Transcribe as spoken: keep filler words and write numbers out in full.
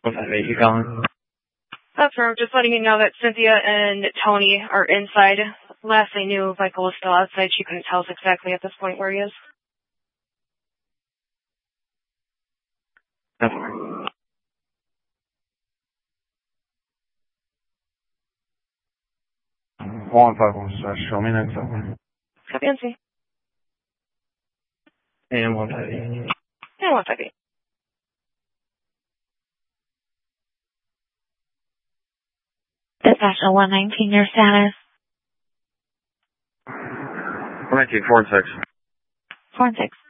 one five eight, you calling? That's right. Just letting you know that Cynthia and Tony are inside. Last I knew, Michael was still outside. She couldn't tell us exactly at this point where he is. That's right. One five one slash show me next time. Copy and see. And one five eight. And one five eight. Dispatch one nineteen, your status? one nineteen, four and six. Four and six.